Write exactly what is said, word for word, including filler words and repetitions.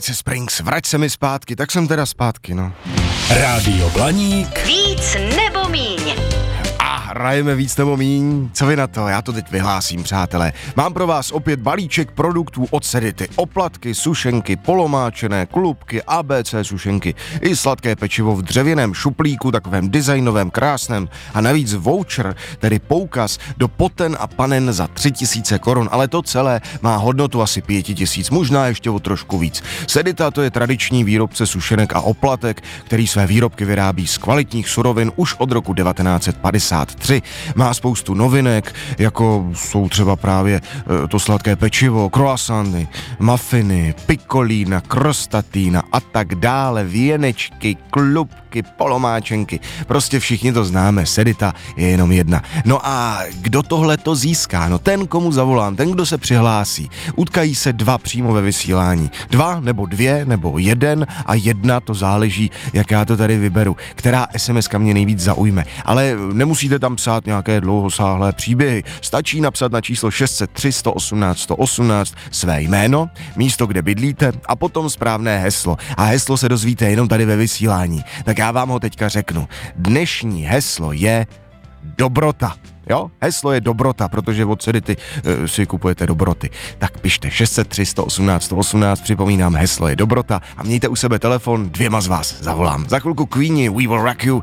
Alice Springs, vrať se mi zpátky, tak jsem teda zpátky, no. Rádio Blaník. Víc nebo míň. A hrajeme víc nebo míň, co vy na to, já to teď vyhlásím, přátelé. Mám pro vás opět balíček produktů od Sedity. Oplatky, sušenky, polomáčené, klubky, A B C sušenky i sladké pečivo v dřevěném šuplíku, takovém designovém, krásném a navíc voucher, tedy poukaz do poten a panen za tři tisíce korun, ale to celé má hodnotu asi pět tisíc, možná ještě o trošku víc. Sedita to je tradiční výrobce sušenek a oplatek, který své výrobky vyrábí z kvalitních surovin už od roku devatenáct set padesát tři. Má spoustu novinek, jako jsou třeba právě e, to sladké pečivo, croissanty, muffiny, pikolína, krostatína a tak dále, věnečky, klubky, polomáčenky. Prostě všichni to známe, Sedita je jenom jedna. No a kdo tohle to získá? No ten, komu zavolám, ten, kdo se přihlásí. Utkají se dva přímo ve vysílání. Dva nebo dvě nebo jeden a jedna, to záleží, jak já to tady vyberu. Která es em eska mě nejvíc zaujme. Ale nemusíte tam psát nějaké dlouhosáhlé příběhy. Stačí napsat na číslo šest set tři sto osmnáct sto osmnáct své jméno, místo, kde bydlíte a potom správné heslo. A heslo se dozvíte jenom tady ve vysílání. Tak já vám ho teďka řeknu. Dnešní heslo je dobrota. Jo, heslo je dobrota, protože od Sedity e, si kupujete dobroty. Tak pište šest set tři sto osmnáct sto osmnáct, připomínám, heslo je dobrota a mějte u sebe telefon, dvěma z vás zavolám. Za chvilku Queenie, We Will Rock You